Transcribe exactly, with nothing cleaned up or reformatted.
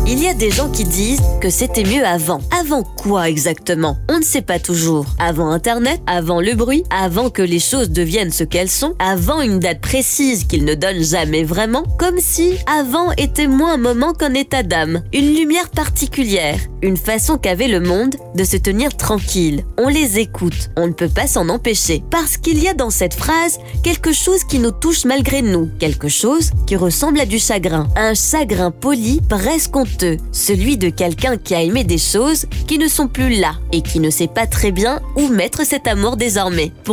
Il y a des gens qui disent que c'était mieux avant. Avant quoi exactement? On ne sait pas toujours. Avant Internet, avant le bruit, avant que les choses deviennent ce qu'elles sont, avant une date précise qu'ils ne donnent jamais vraiment, comme si avant était moins un moment qu'un état d'âme, une lumière particulière, une façon qu'avait le monde de se tenir tranquille. On les écoute, on ne peut pas s'en empêcher, parce qu'il y a dans cette phrase quelque chose qui nous touche malgré nous, quelque chose qui ressemble à du chagrin, un chagrin poli, presque honteux, celui de quelqu'un qui a aimé des choses qui ne sont plus là et qui ne sait pas très bien où mettre cet amour désormais. Pour